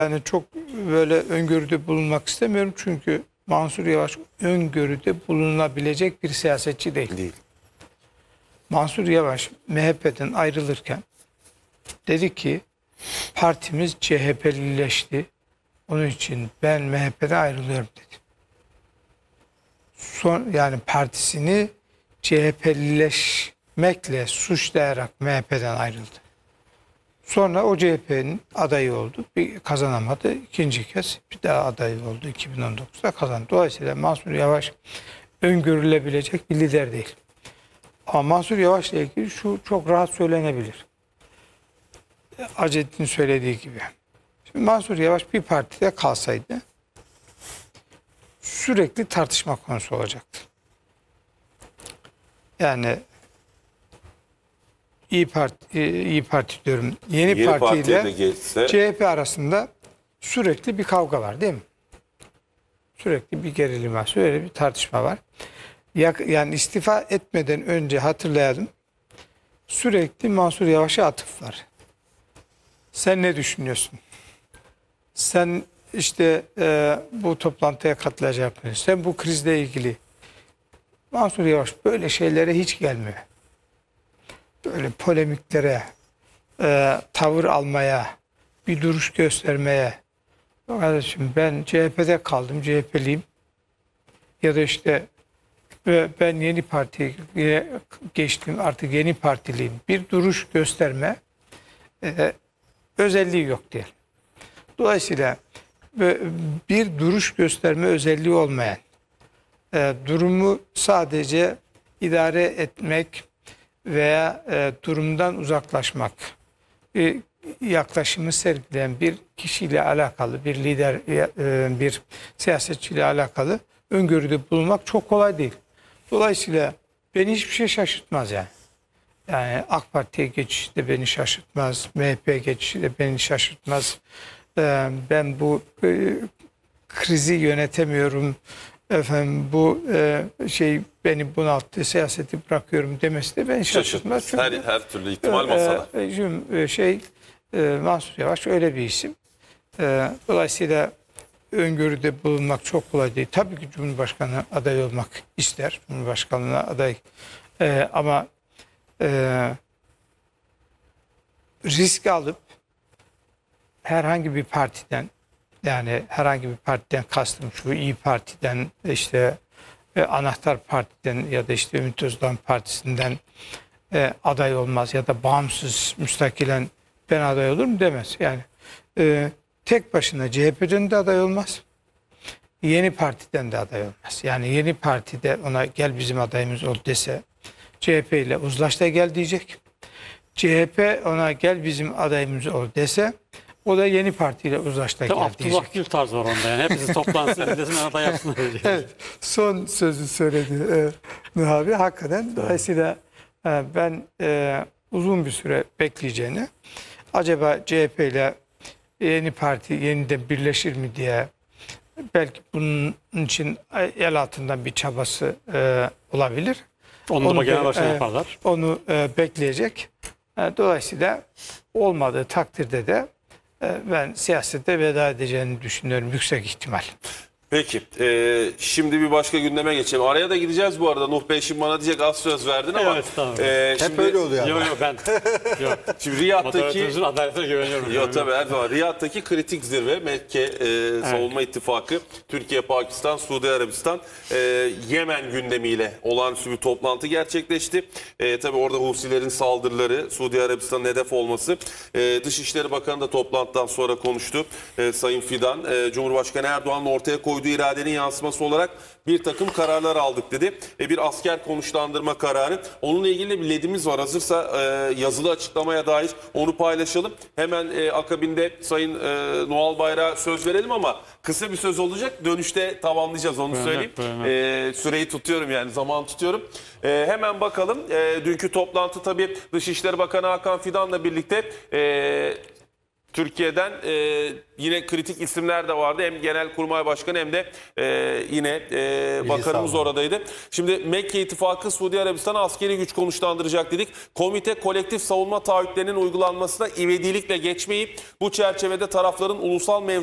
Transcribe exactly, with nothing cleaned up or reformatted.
Yani çok böyle öngörüde bulunmak istemiyorum çünkü Mansur Yavaş öngörüde bulunabilecek bir siyasetçi değil. Değil. Mansur Yavaş M H P'den ayrılırken dedi ki partimiz C H P'lileşti. Onun için ben M H P'den ayrılıyorum dedi. Son, yani partisini C H P'lileşmekle suçlayarak M H P'den ayrıldı. Sonra o C H P'nin adayı oldu. Bir kazanamadı. İkinci kez bir daha adayı oldu. iki bin on dokuzda kazandı. Dolayısıyla Mansur Yavaş öngörülebilecek bir lider değil. Ama Mansur Yavaş'la ilgili şu çok rahat söylenebilir. Hacettepe'nin söylediği gibi. Şimdi Mansur Yavaş bir partide kalsaydı sürekli tartışma konusu olacaktı. Yani İyi Parti, İyi Parti diyorum. Yeni, Yeni Parti ile geçse, C H P arasında sürekli bir kavga var değil mi? Sürekli bir gerilim var. Sürekli bir tartışma var. Yani istifa etmeden önce hatırlayalım. Sürekli Mansur Yavaş'a atıf var. Sen ne düşünüyorsun? Sen işte e, bu toplantıya katılacak mısın? Sen bu krizle ilgili. Mansur Yavaş böyle şeylere hiç gelmiyor. Böyle polemiklere, e, tavır almaya, bir duruş göstermeye. Kardeşim ben C H P'de kaldım, C H P'liyim. Ya da işte ben yeni partiye geçtim, artık yeni partiliyim. Bir duruş gösterme e, özelliği yok diyelim. Dolayısıyla bir duruş gösterme özelliği olmayan, e, durumu sadece idare etmek veya e, durumdan uzaklaşmak e, yaklaşımı sergileyen bir kişiyle alakalı, bir lider, e, bir siyasetçiyle alakalı öngörüde bulunmak çok kolay değil. Dolayısıyla beni hiçbir şey şaşırtmaz yani. Yani AK Parti'ye geçişi de beni şaşırtmaz, M H P geçişi de beni şaşırtmaz. E, ben bu e, krizi yönetemiyorum, efendim bu e, şey beni bunalttı, siyaseti bırakıyorum demesi de beni şaşırtmaz. Çünkü, her, her türlü ihtimal masada. E, e, şey e, Mansur Yavaş öyle bir isim. E, dolayısıyla öngörüde bulunmak çok kolay değil. Tabii ki Cumhurbaşkanı aday olmak ister. Cumhurbaşkanlığına aday e, ama e, risk alıp herhangi bir partiden, yani herhangi bir partiden kastım şu İyi Parti'den, işte e, Anahtar Parti'den ya da işte Ümit Özdağ Partisi'nden e, aday olmaz ya da bağımsız müstakilen ben aday olurum demez. Yani e, tek başına C H P'den de aday olmaz. Yeni Parti'den de aday olmaz. Yani Yeni Parti'de ona gel bizim adayımız ol dese C H P ile uzlaş da gel diyecek. C H P ona gel bizim adayımız ol dese o da Yeni Parti ile uzlaşta gel diyecek. Abdullah Gül tarzı var onda yani. Hepsi toplansın desin aday yapsın diyecek. Evet, son sözü söyledi e, Nuh abi. Hakikaten dolayısıyla e, ben e, uzun bir süre bekleyeceğini, acaba C H P ile Yeni Parti yeniden birleşir mi diye, belki bunun için el altından bir çabası e, olabilir. Onu da genel başkan e, yaparlar. Onu e, bekleyecek. E, dolayısıyla olmadığı takdirde de e, ben siyasete veda edeceğini düşünüyorum, yüksek ihtimal. Peki. E, şimdi bir başka gündeme geçelim. Araya da gideceğiz bu arada. Nuh Bey şimdi bana diyecek az söz verdin ama. Evet, tamam. E, Hep şimdi, öyle oluyor. Yok yok ben. Yok. Şimdi Riyad'daki... Moderatörümüzün adaletine güveniyorum. Yok tabii her zaman. Riyad'daki kritik zirve Mekke e, Savunma İttifakı, Türkiye, Pakistan, Suudi Arabistan, e, Yemen gündemiyle olağanüstü bir toplantı gerçekleşti. E, tabii orada Husilerin saldırıları, Suudi Arabistan'ın hedef olması. E, Dışişleri Bakanı da toplantıdan sonra konuştu. E, Sayın Fidan, e, Cumhurbaşkanı Erdoğan'ın ortaya koyduğu iradenin yansıması olarak bir takım kararlar aldık dedi. E, bir asker konuşlandırma kararı. Onunla ilgili bir ledimiz var. Hazırsa e, yazılı açıklamaya dair onu paylaşalım. Hemen e, akabinde Sayın e, Noel Bayrak'a söz verelim ama kısa bir söz olacak. Dönüşte tamamlayacağız, onu Buyurun, söyleyeyim. buyurun. E, süreyi tutuyorum, yani zaman tutuyorum. E, hemen bakalım. E, dünkü toplantı tabii Dışişleri Bakanı Hakan Fidan'la birlikte e, Türkiye'den e, yine kritik isimler de vardı. Hem Genelkurmay Başkanı hem de e, yine e, bakanımız Savunma. oradaydı. Şimdi Mekke İttifakı Suudi Arabistan'a askeri güç konuşlandıracak dedik. Komite kolektif savunma taahhütlerinin uygulanmasına ivedilikle geçmeyi, bu çerçevede tarafların ulusal mevzuatlarını